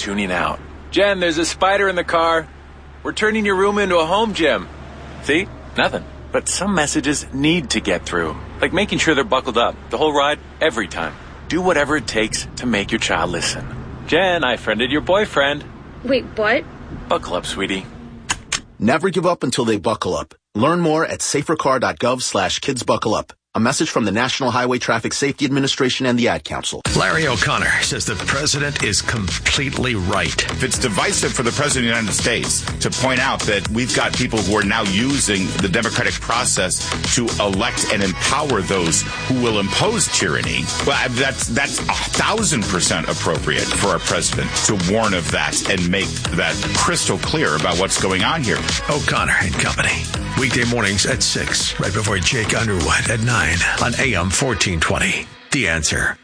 tuning out. Jen, there's a spider in the car. We're turning your room into a home gym. See? Nothing. But some messages need to get through. Like making sure they're buckled up the whole ride, every time. Do whatever it takes to make your child listen. Jen, I friended your boyfriend. Wait, what? Buckle up, sweetie. Never give up until they buckle up. Learn more at safercar.gov/kidsbuckleup. A message from the National Highway Traffic Safety Administration and the Ad Council. Larry O'Connor says the president is completely right. If it's divisive for the president of the United States to point out that we've got people who are now using the democratic process to elect and empower those who will impose tyranny, well, that's 1,000% appropriate for our president to warn of that and make that crystal clear about what's going on here. O'Connor and Company. Weekday mornings at 6, right before Jake Underwood at 9 on AM 1420. The Answer.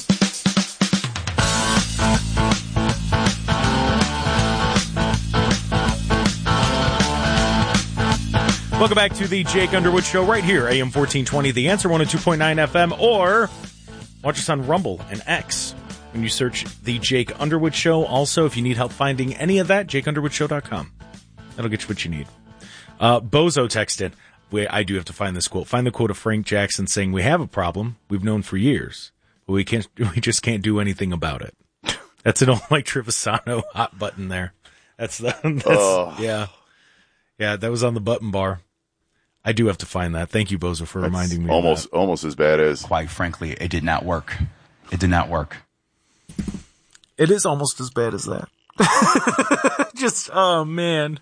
Welcome back to the Jake Underwood Show right here, AM 1420, The Answer, 102.9 FM, or watch us on Rumble and X when you search The Jake Underwood Show. Also, if you need help finding any of that, jakeunderwoodshow.com. That'll get you what you need. Bozo texted, I do have to find this quote. Find the quote of Frank Jackson saying, "We have a problem we've known for years, but we just can't do anything about it." That's an old Mike Trevisano hot button there. Yeah, that was on the button bar. I do have to find that. Thank you, Bozo, for reminding me. Almost as bad as. Quite frankly, it did not work. It did not work. It is almost as bad as that. Just, oh man.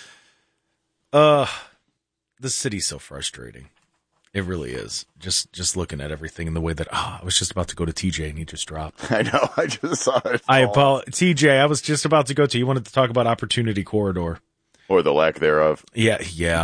The city's so frustrating. It really is. Just looking at everything in the way that, I was just about to go to TJ and he just dropped. I know. I just saw it. TJ, I was just about to go to, you wanted to talk about Opportunity Corridor. Or the lack thereof. Yeah.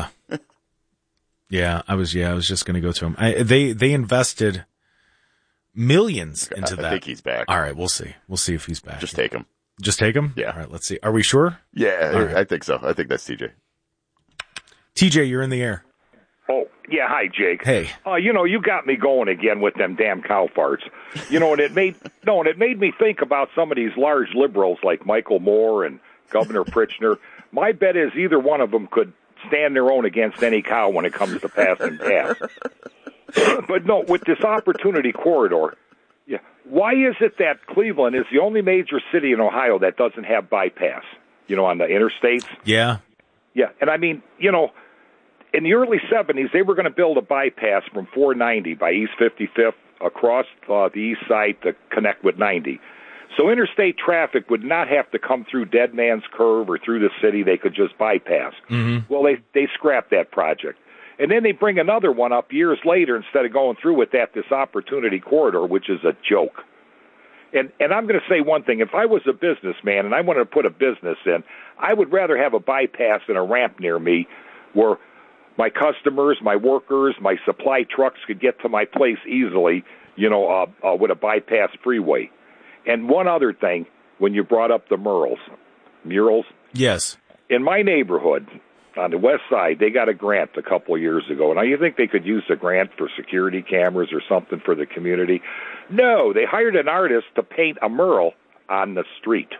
I was just going to go to him. They invested millions into that. I think he's back. All right. We'll see. We'll see if he's back. Just take him. Just take him? Yeah. All right. Let's see. Are we sure? Yeah, right. I think so. I think that's TJ. TJ, you're in the air. Oh, yeah. Hi, Jake. Hey. You got me going again with them damn cow farts. And it made me think about some of these large liberals like Michael Moore and Governor Pritzker. My bet is either one of them could stand their own against any cow when it comes to passing gas. But no, with this Opportunity Corridor, why is it that Cleveland is the only major city in Ohio that doesn't have bypass, on the interstates? Yeah. Yeah, and I mean, in the early 70s, they were going to build a bypass from 490 by East 55th across the east side to connect with 90. So interstate traffic would not have to come through Dead Man's Curve or through the city. They could just bypass. Mm-hmm. Well, they scrapped that project. And then they bring another one up years later instead of going through with this Opportunity Corridor, which is a joke. And I'm going to say one thing. If I was a businessman and I wanted to put a business in, I would rather have a bypass and a ramp near me where my customers, my workers, my supply trucks could get to my place easily, with a bypass freeway. And one other thing, when you brought up the murals. Yes. In my neighborhood, on the west side, they got a grant a couple of years ago. Now, you think they could use the grant for security cameras or something for the community? No, they hired an artist to paint a mural on the street.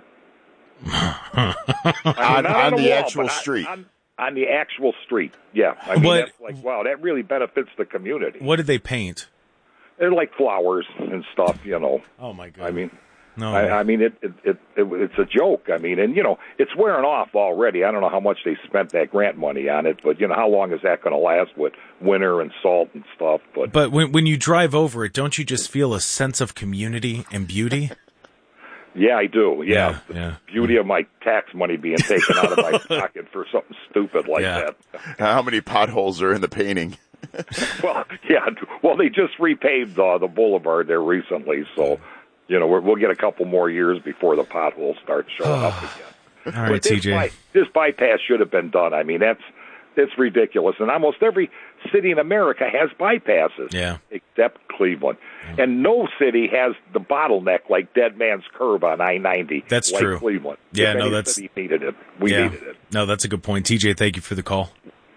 on the actual street. On the actual street, yeah. I mean, that's like, wow, that really benefits the community. What did they paint? They're like flowers and stuff, Oh, my God. I mean, no. I mean, it's a joke. I mean, and, it's wearing off already. I don't know how much they spent that grant money on it, but, how long is that going to last with winter and salt and stuff? But when you drive over it, don't you just feel a sense of community and beauty? Yeah, I do. Yeah. The beauty of my tax money being taken out of my pocket for something stupid like that. How many potholes are in the painting? Well, they just repaved the boulevard there recently, so we'll get a couple more years before the potholes start showing up again. All right, TJ. This bypass should have been done. I mean, it's ridiculous, and almost every city in America has bypasses, except Cleveland. And no city has the bottleneck like Dead Man's Curve on I-90. That's like true. Cleveland. Yeah, if any city needed it. We needed it. No, that's a good point. TJ, thank you for the call.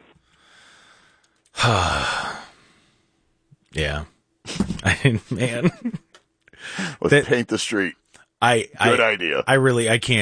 Yeah. Man. Let's paint the street. Good idea. I can't.